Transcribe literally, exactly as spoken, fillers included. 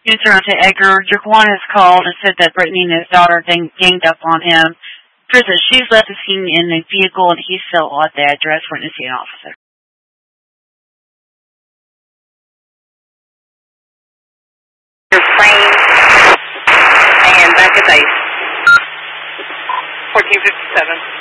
It's around to Edgar. Jaquan has called and said that Brittany and his daughter gang- ganged up on him. Prison. She's left the scene in a vehicle and he's still at the address witnessing an officer. Frame and back at base. fourteen fifty-seven.